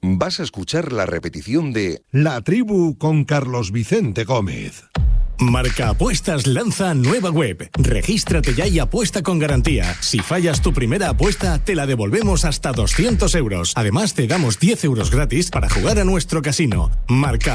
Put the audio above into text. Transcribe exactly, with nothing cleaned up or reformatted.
vas a escuchar la repetición de La Tribu con Carlos Vicente Gómez. Marca Apuestas lanza nueva web. Regístrate ya y apuesta con garantía. Si fallas tu primera apuesta, te la devolvemos hasta doscientos euros. Además, te damos diez euros gratis para jugar a nuestro casino. Marca